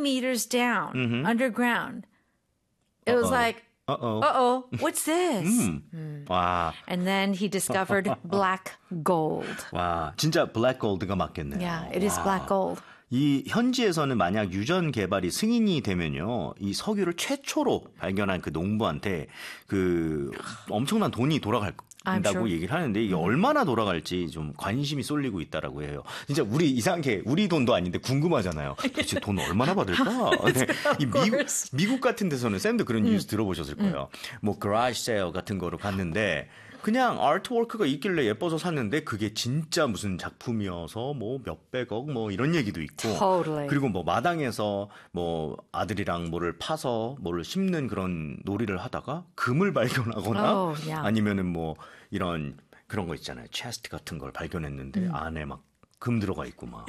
meters down underground. It was like, what's this? 와, And then he discovered black gold. 와, 진짜 블랙 골드가 맞겠네요. Yeah, it is black gold. 이 현지에서는 만약 유전 개발이 승인이 되면요, 이 석유를 최초로 발견한 그 농부한테 그 엄청난 돈이 돌아간다고 얘기를 하는데 이게 얼마나 돌아갈지 좀 관심이 쏠리고 있다라고 해요. 진짜 우리 이상하게 우리 돈도 아닌데 궁금하잖아요. 도대체 돈 얼마나 받을까? 네. 이 미국 같은 데서는 쌤도 그런 뉴스 들어보셨을 거예요. 뭐 garage sale 같은 거로 갔는데 그냥 아트워크가 있길래 예뻐서 샀는데 그게 진짜 무슨 작품이어서 뭐 몇백억 뭐 이런 얘기도 있고 Totally. 그리고 뭐 마당에서 뭐 아들이랑 뭐를 파서 뭐를 심는 그런 놀이를 하다가 금을 발견하거나 아니면은 뭐 이런 그런 거 있잖아요. 체스트 같은 걸 발견했는데 안에 막 금 들어가 있고 막.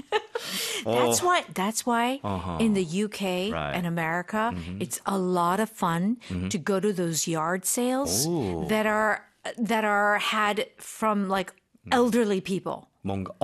That's why in the UK and America it's a lot of fun to go to those yard sales that are had from like elderly people. 뭔가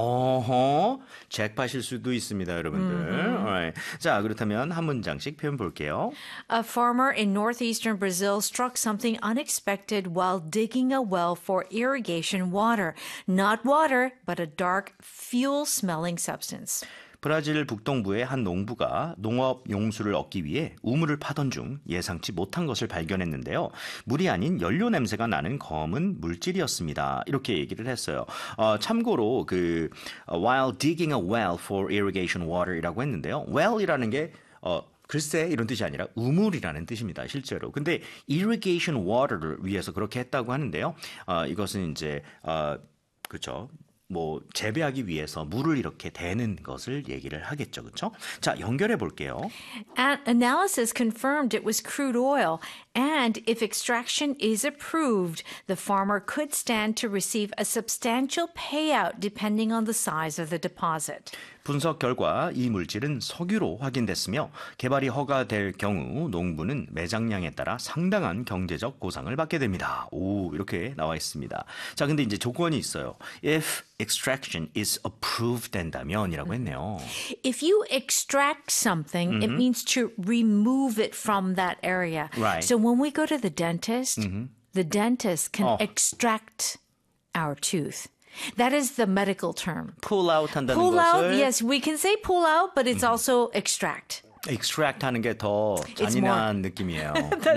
잭팟일 수도 있습니다, 여러분들. Alright. 자, 그렇다면 한 문장씩 표현 볼게요. A farmer in northeastern Brazil struck something unexpected while digging a well for irrigation water. Not water, but a dark, fuel-smelling substance. 브라질 북동부의 한 농부가 농업 용수를 얻기 위해 우물을 파던 중 예상치 못한 것을 발견했는데요. 물이 아닌 연료 냄새가 나는 검은 물질이었습니다. 이렇게 얘기를 했어요. 참고로 while digging a well for irrigation water이라고 했는데요. well이라는 게 글쎄 이런 뜻이 아니라 우물이라는 뜻입니다. 실제로. 근데 irrigation water를 위해서 그렇게 했다고 하는데요. 이것은 이제 그렇죠. 뭐 재배하기 위해서 물을 이렇게 대는 것을 얘기를 하겠죠. 그렇죠? 자, 연결해 볼게요. Analysis confirmed it was crude oil, and if extraction is approved, the farmer could stand to receive a substantial payout depending on the size of the deposit. 분석 결과 이 물질은 석유로 확인됐으며 개발이 허가될 경우 농부는 매장량에 따라 상당한 경제적 보상을 받게 됩니다. 오, 이렇게 나와 있습니다. 자, 근데 이제 조건이 있어요. If extraction is approved 된다면이라고 했네요. If you extract something, it means to remove it from that area. Right. So when we go to the dentist can extract our tooth. That is the medical term. Pull out 한다는 pull 것을 out, yes, we can say pull out, but it's also extract. extract 하는 게 더 잔인한 느낌이에요.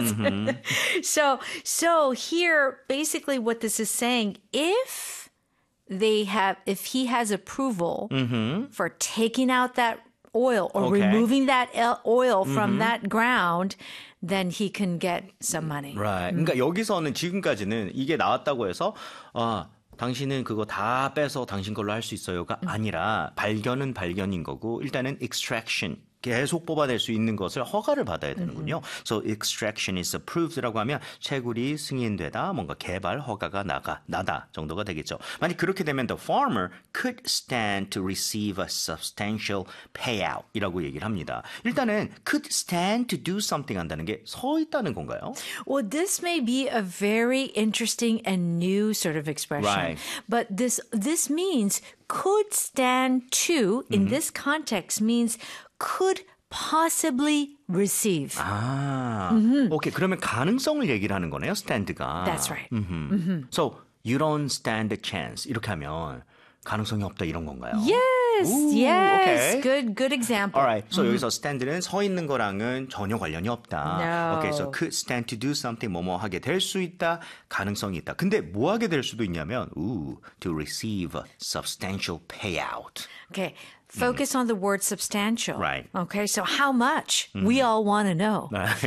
So here, basically what this is saying, if he has approval for taking out that oil or removing that oil from that ground, then he can get some money. Right. 그러니까 여기서는 지금까지는 이게 나왔다고 해서 당신은 그거 다 빼서 당신 걸로 할 수 있어요가 아니라 발견은 발견인 거고 일단은 extraction 계속 뽑아낼 수 있는 것을 허가를 받아야 되는군요. So extraction is approved라고 하면 채굴이 승인되다, 뭔가 개발 허가가 나다 정도가 되겠죠. 만약 그렇게 되면 the farmer could stand to receive a substantial payout이라고 얘기를 합니다. 일단은 could stand to do something 한다는 게 서 있다는 건가요? Well, this may be a very interesting and new sort of expression. Right. But this means could stand to, in this context, means could possibly receive. 오케이. 그러면 가능성을 얘기를 하는 거네요, stand가. That's right. So, you don't stand a chance. 이렇게 하면 가능성이 없다 이런 건가요? Yes, Ooh, yes. okay. Good example. Alright. So 여기서 stand는 서 있는 거랑은 전혀 관련이 없다. No. Okay. So could stand to do something 뭐뭐 하게 될 수 있다. 가능성이 있다. 근데 뭐 하게 될 수도 있냐면 to receive a substantial payout. Okay. Focus on the word substantial. Right. Okay, so how much? We all want to know.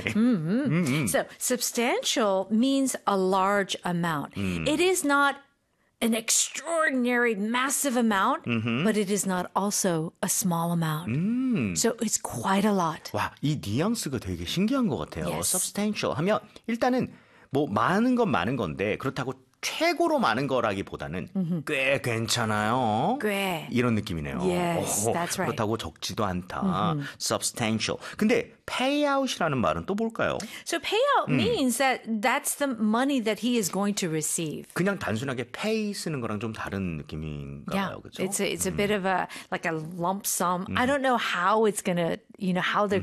So substantial means a large amount. It is not an extraordinary, massive amount, but it is not also a small amount. So it's quite a lot. 와, 이 뉘앙스가 되게 신기한 것 같아요. Yes. substantial 하면 일단은 뭐 많은 건 많은 건데 그렇다고 최고로 많은 거라기보다는 꽤 괜찮아요. 꽤. 이런 느낌이네요. Yes, that's right. 그렇다고 적지도 않다. substantial. 근데 payout이라는 말은 또 뭘까요? So payout means that that's the money that he is going to receive. 그냥 단순하게 pay 쓰는 거랑 좀 다른 느낌인가요? Yeah, 그렇죠? it's a bit of a like a lump sum. I don't know how it's gonna, how they're